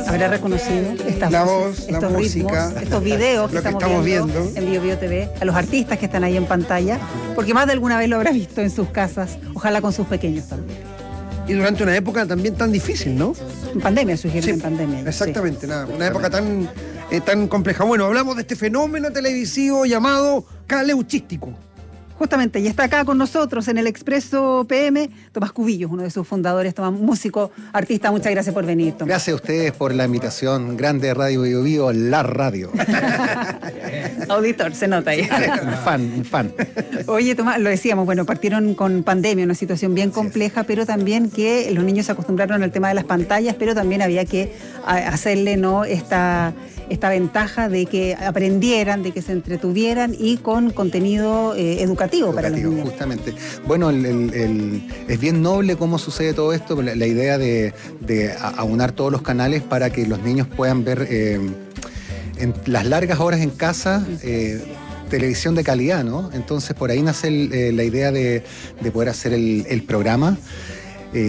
habrá reconocido estas La voces, voz, la estos música, ritmos, estos videos que estamos viendo en Bio Bio TV, a los artistas que están ahí en pantalla, porque más de alguna vez lo habrá visto en sus casas, ojalá con sus pequeños también. Y durante una época también tan difícil, ¿no? En pandemia, surgieron Sí, en pandemia. exactamente, una época tan compleja. Bueno, hablamos de este fenómeno televisivo llamado caleuchístico. Justamente, y está acá con nosotros en el Expreso PM, Tomás Cubillos, uno de sus fundadores, Tomás, músico, artista. Muchas gracias por venir, Tomás. Gracias a ustedes por la invitación. Grande Radio Bio Bio, la radio. Auditor, se nota ahí. Un fan. Oye, Tomás, lo decíamos, bueno, partieron con pandemia, una situación bien compleja, pero también que los niños se acostumbraron al tema de las pantallas, pero también había que hacerle, ¿no?, esta ventaja de que aprendieran, de que se entretuvieran y con contenido educativo para los niños. Justamente. Bueno, es bien noble cómo sucede todo esto, la idea de aunar todos los canales para que los niños puedan ver en las largas horas en casa televisión de calidad, ¿no? Entonces por ahí nace la idea de poder hacer el programa.